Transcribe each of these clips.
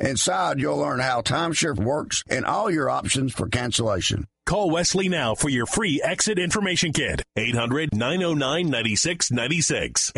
Inside, you'll learn how timeshare works and all your options for cancellation. Call Wesley now for your free exit information kit. 800-909-9696.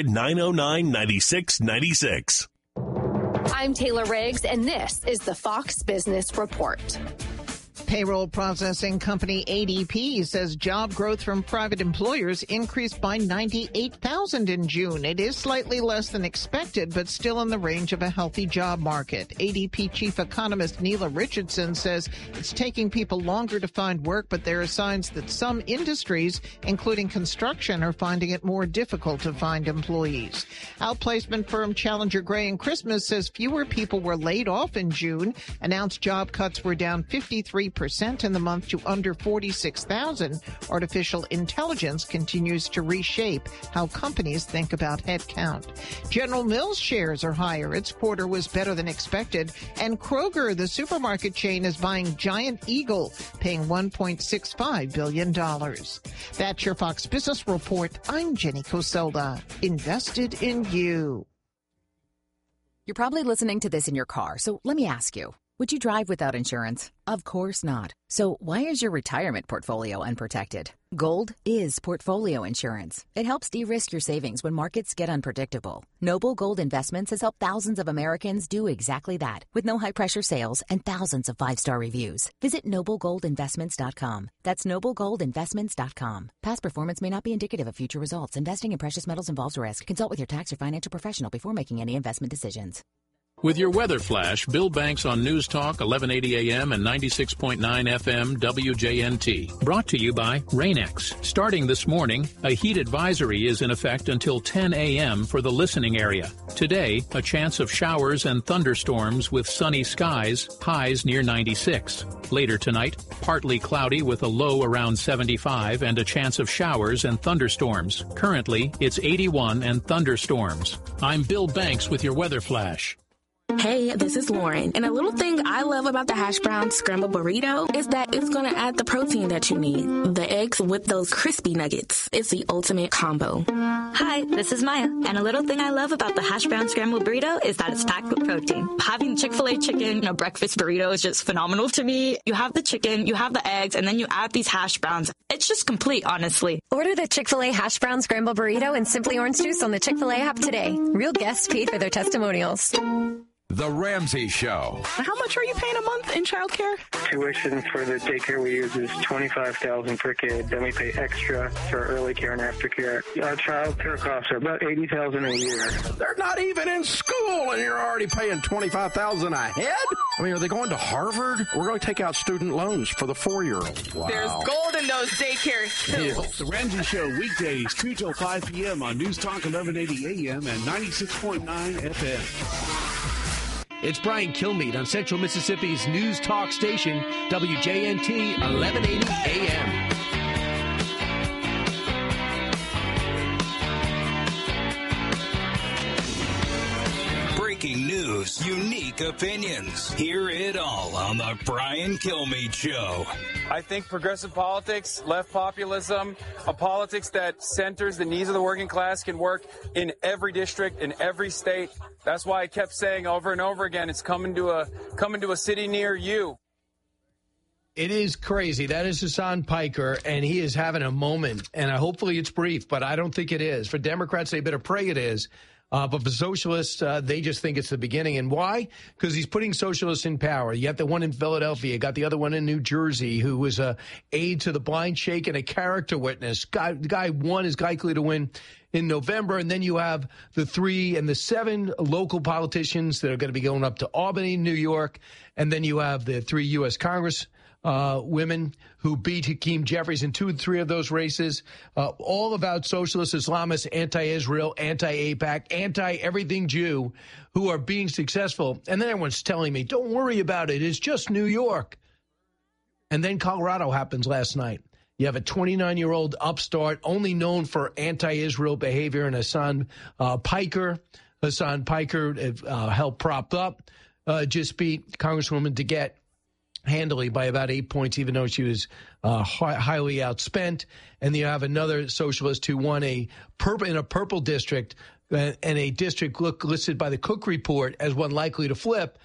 800-909-9696. I'm Taylor Riggs, and this is the Fox Business Report. Payroll processing company ADP says job growth from private employers increased by 98,000 in June. It is slightly less than expected, but still in the range of a healthy job market. ADP chief economist Neela Richardson says it's taking people longer to find work, but there are signs that some industries, including construction, are finding it more difficult to find employees. Outplacement firm Challenger Gray and Christmas says fewer people were laid off in June. Announced job cuts were down 53% in the month to under 46,000. Artificial intelligence continues to reshape how companies think about headcount. General Mills shares are higher. Its quarter was better than expected. And Kroger, the supermarket chain, is buying Giant Eagle, paying $1.65 billion. That's your Fox Business Report. I'm Jenny Coselda. Invested in you. You're probably listening to this in your car, so let me ask you. Would you drive without insurance? Of course not. So why is your retirement portfolio unprotected? Gold is portfolio insurance. It helps de-risk your savings when markets get unpredictable. Noble Gold Investments has helped thousands of Americans do exactly that, with no high-pressure sales and thousands of 5-star reviews. Visit NobleGoldInvestments.com. That's NobleGoldInvestments.com. Past performance may not be indicative of future results. Investing in precious metals involves risk. Consult with your tax or financial professional before making any investment decisions. With your weather flash, Bill Banks on News Talk 1180 AM and 96.9 FM WJNT. Brought to you by Rain-X. Starting this morning, a heat advisory is in effect until 10 a.m. for the listening area. Today, a chance of showers and thunderstorms with sunny skies, highs near 96. Later tonight, partly cloudy with a low around 75 and a chance of showers and thunderstorms. Currently, it's 81 and thunderstorms. I'm Bill Banks with your weather flash. Hey, this is Lauren, and a little thing I love about the hash brown scrambled burrito is that it's going to add the protein that you need. The eggs with those crispy nuggets. It's the ultimate combo. Hi, this is Maya, and a little thing I love about the hash brown scrambled burrito is that it's packed with protein. Having Chick-fil-A chicken, breakfast burrito is just phenomenal to me. You have the chicken, you have the eggs, and then you add these hash browns. It's just complete, honestly. Order the Chick-fil-A hash brown scrambled burrito and Simply Orange Juice on the Chick-fil-A app today. Real guests paid for their testimonials. The Ramsey Show. How much are you paying a month in childcare? Tuition for the daycare we use is $25,000 per kid. Then we pay extra for early care and aftercare. Our child care costs are about $80,000 a year. They're not even in school, and you're already paying $25,000 a head? I mean, are they going to Harvard? We're going to take out student loans for the 4-year-olds. Wow. There's gold in those daycare hills. The Ramsey Show, weekdays 2 till 5 p.m. on News Talk 1180 AM and 96.9 FM. It's Brian Kilmeade on Central Mississippi's News Talk station, WJNT 1180 AM. Breaking news, unique opinions. Hear it all on the Brian Kilmeade Show. I think progressive politics, left populism, a politics that centers the needs of the working class can work in every district, in every state. That's why I kept saying over and over again, it's coming to a city near you. It is crazy. That is Hasan Piker, and he is having a moment, and hopefully it's brief, but I don't think it is. For Democrats, they better pray it is. But for socialists, they just think it's the beginning. And why? Because he's putting socialists in power. You got the one in Philadelphia. You got the other one in New Jersey who was a aide to the blind sheikh and a character witness. Guy one is likely to win in November. And then you have the 3 and the 7 local politicians that are going to be going up to Albany, New York. And then you have the 3 U.S. Congress women who beat Hakeem Jeffries in 2 and 3 of those races, all about socialist Islamists, anti-Israel, anti-AIPAC, anti-everything Jew, who are being successful. And then everyone's telling me, don't worry about it. It's just New York. And then Colorado happens last night. You have a 29-year-old upstart, only known for anti-Israel behavior, and Hasan Piker. Hasan Piker helped prop up, just beat Congresswoman DeGette handily by about 8 points, even though she was highly outspent. And you have another socialist who won in a purple district, and a district listed by the Cook Report as one likely to flip.